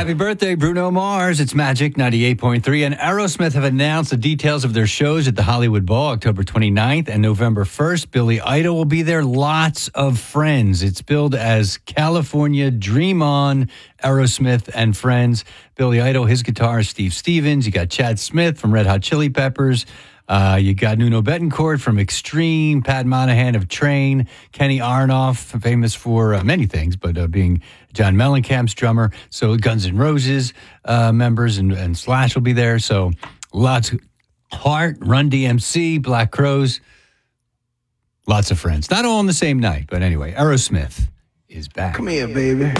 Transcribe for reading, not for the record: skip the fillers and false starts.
Happy birthday, Bruno Mars. It's Magic 98.3. And Aerosmith have announced the details of their shows at the Hollywood Bowl, October 29th and November 1st. Billy Idol will be there. Lots of friends. It's billed as California Dream On, Aerosmith and Friends. Billy Idol, his guitarist, Steve Stevens. You got Chad Smith from Red Hot Chili Peppers. You got Nuno Bettencourt from Extreme, Pat Monahan of Train, Kenny Aronoff, famous for many things, but being John Mellencamp's drummer. So Guns N' Roses members and Slash will be there. So lots. Heart, Run DMC, Black Crowes, lots of friends. Not all on the same night, but anyway, Aerosmith is back. Come here, baby.